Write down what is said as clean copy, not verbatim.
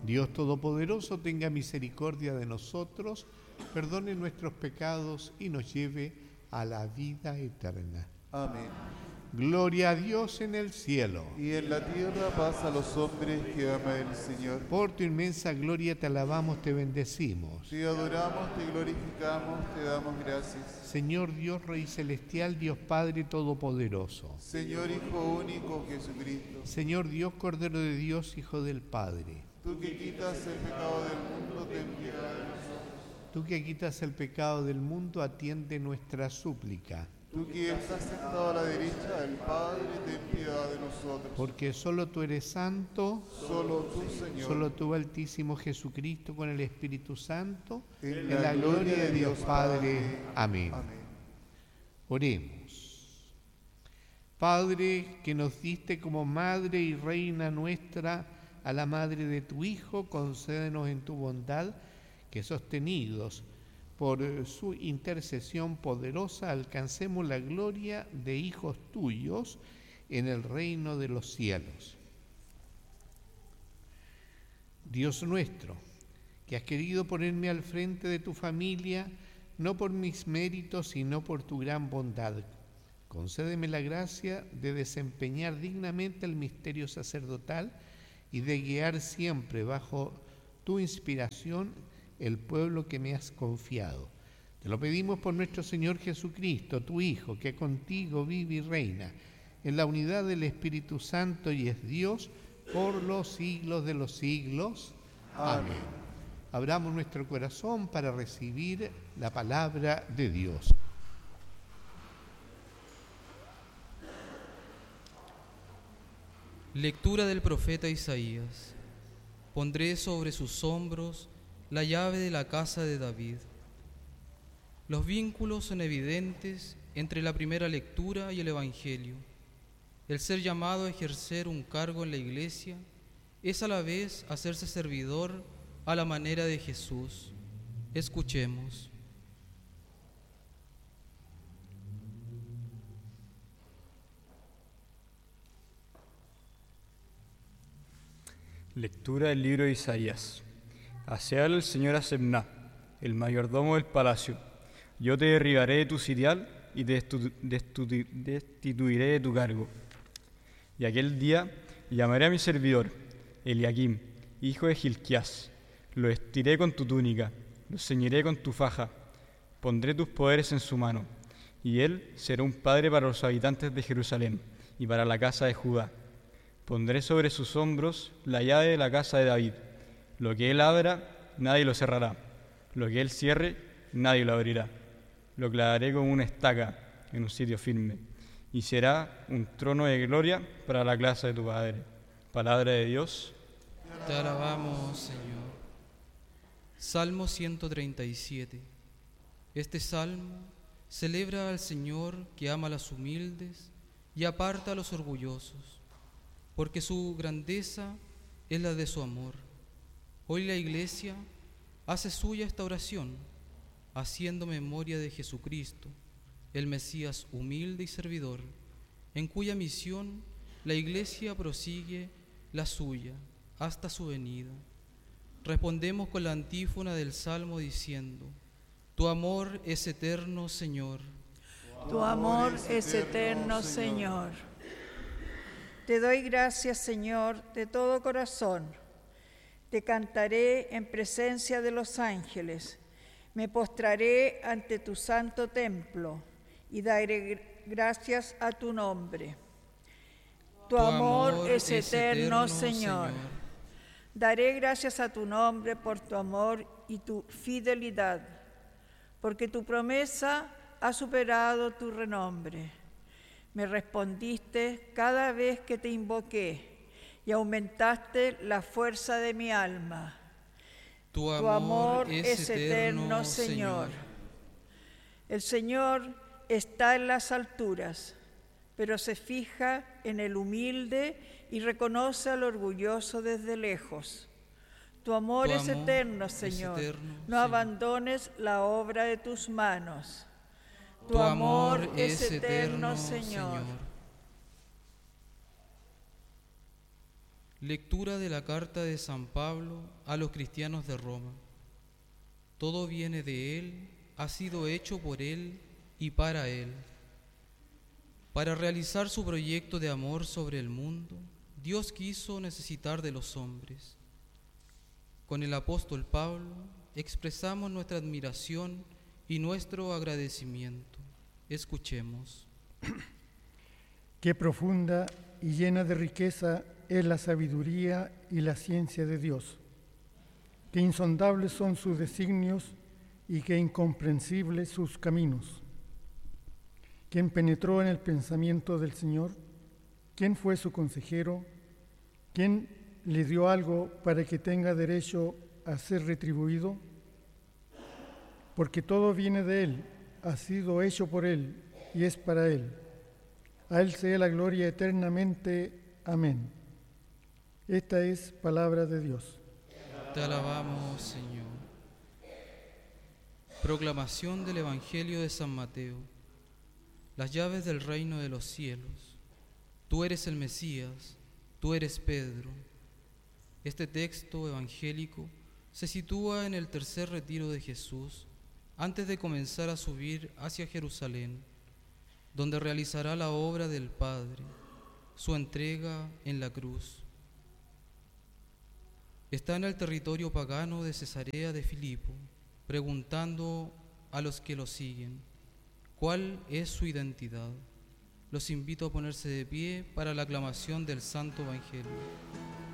Dios Todopoderoso tenga misericordia de nosotros, perdone nuestros pecados y nos lleve a la vida eterna. Amén. Gloria a Dios en el cielo. Y en la tierra paz a los hombres que ama el Señor. Por tu inmensa gloria te alabamos, te bendecimos. Te adoramos, te glorificamos, te damos gracias. Señor Dios Rey Celestial, Dios Padre Todopoderoso. Señor Hijo único Jesucristo. Señor Dios Cordero de Dios, Hijo del Padre. Tú que quitas el pecado del mundo, ten piedad de nosotros. Tú que quitas el pecado del mundo, atiende nuestra súplica. Tú que estás sentado a la derecha del Padre, ten piedad de nosotros. Porque solo tú eres santo, Solo tú, Señor. solo tú, Altísimo Jesucristo, con el Espíritu Santo, En en la gloria de Dios Padre. Amén. Amén. Oremos. Padre, que nos diste como Madre y Reina nuestra a la Madre de tu Hijo, concédenos en tu bondad que, sostenidos por su intercesión poderosa, alcancemos la gloria de hijos tuyos en el reino de los cielos. Dios nuestro, que has querido ponerme al frente de tu familia, no por mis méritos, sino por tu gran bondad, concédeme la gracia de desempeñar dignamente el misterio sacerdotal y de guiar siempre bajo tu inspiración el pueblo que me has confiado. Te lo pedimos por nuestro Señor Jesucristo, tu Hijo, que contigo vive y reina en la unidad del Espíritu Santo y es Dios por los siglos de los siglos. Amén. Abramos nuestro corazón para recibir la palabra de Dios. Lectura del profeta Isaías. Pondré sobre sus hombros la llave de la casa de David. Los vínculos son evidentes entre la primera lectura y el Evangelio. El ser llamado a ejercer un cargo en la Iglesia es a la vez hacerse servidor a la manera de Jesús. Escuchemos. Lectura del libro de Isaías. Así habla el Señor a Semná, el mayordomo del palacio. Yo te derribaré de tu sitial y te destituiré de tu cargo. Y aquel día llamaré a mi servidor, Eliakim, hijo de Hilquías. Lo vestiré con tu túnica, lo ceñiré con tu faja. Pondré tus poderes en su mano, y él será un padre para los habitantes de Jerusalén y para la casa de Judá. Pondré sobre sus hombros la llave de la casa de David. Lo que él abra, nadie lo cerrará. Lo que él cierre, nadie lo abrirá. Lo clavaré como una estaca en un sitio firme, y será un trono de gloria para la casa de tu Padre. Palabra de Dios. Te alabamos, Señor. Salmo 137. Este salmo celebra al Señor que ama a los humildes y aparta a los orgullosos, porque su grandeza es la de su amor. Hoy la Iglesia hace suya esta oración, haciendo memoria de Jesucristo, el Mesías humilde y servidor, en cuya misión la Iglesia prosigue la suya hasta su venida. Respondemos con la antífona del Salmo diciendo: Tu amor es eterno, Señor. Tu amor es eterno, Señor. Te doy gracias, Señor, de todo corazón. Te cantaré en presencia de los ángeles. Me postraré ante tu santo templo y daré gracias a tu nombre. Tu amor es eterno, Señor. Daré gracias a tu nombre por tu amor y tu fidelidad, porque tu promesa ha superado tu renombre. Me respondiste cada vez que te invoqué y aumentaste la fuerza de mi alma. Tu amor es eterno, Señor. El Señor está en las alturas, pero se fija en el humilde y reconoce al orgulloso desde lejos. Tu amor es eterno, Señor. No abandones la obra de tus manos. Tu amor es eterno, Señor. Lectura de la carta de San Pablo a los cristianos de Roma. Todo viene de Él, ha sido hecho por Él y para Él. Para realizar su proyecto de amor sobre el mundo, Dios quiso necesitar de los hombres. Con el apóstol Pablo expresamos nuestra admiración y nuestro agradecimiento. Escuchemos. Qué profunda y llena de riqueza es la sabiduría y la ciencia de Dios. Qué insondables son sus designios y qué incomprensibles sus caminos. ¿Quién penetró en el pensamiento del Señor? ¿Quién fue su consejero? ¿Quién le dio algo para que tenga derecho a ser retribuido? Porque todo viene de Él, ha sido hecho por Él y es para Él. A Él sea la gloria eternamente. Amén. Esta es palabra de Dios. Te alabamos, Señor. Proclamación del Evangelio de San Mateo. Las llaves del reino de los cielos. Tú eres el Mesías, tú eres Pedro. Este texto evangélico se sitúa en el tercer retiro de Jesús antes de comenzar a subir hacia Jerusalén, donde realizará la obra del Padre, su entrega en la cruz. Está en el territorio pagano de Cesarea de Filipo, preguntando a los que lo siguen, ¿cuál es su identidad? Los invito a ponerse de pie para la aclamación del Santo Evangelio.